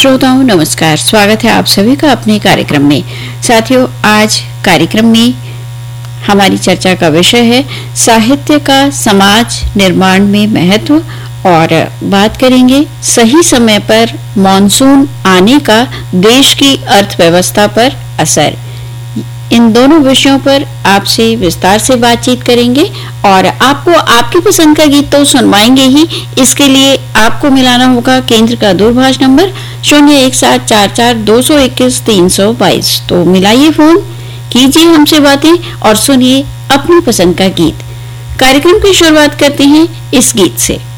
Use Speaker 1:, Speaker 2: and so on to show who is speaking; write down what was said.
Speaker 1: श्रोताओं नमस्कार, स्वागत है आप सभी का अपने कार्यक्रम में। साथियों, आज कार्यक्रम में हमारी चर्चा का विषय है साहित्य का समाज निर्माण में महत्व और बात करेंगे सही समय पर मॉनसून आने का देश की अर्थव्यवस्था पर असर। इन दोनों विषयों पर आपसे विस्तार से बातचीत करेंगे और आपको आपकी पसंद का गीत तो सुनवाएंगे ही। इसके लिए आपको मिलाना होगा केंद्र का दूरभाष नंबर 01744221 तो मिलाइए फोन, कीजिए हमसे बातें और सुनिए अपनी पसंद का गीत। कार्यक्रम की शुरुआत करते हैं इस गीत से।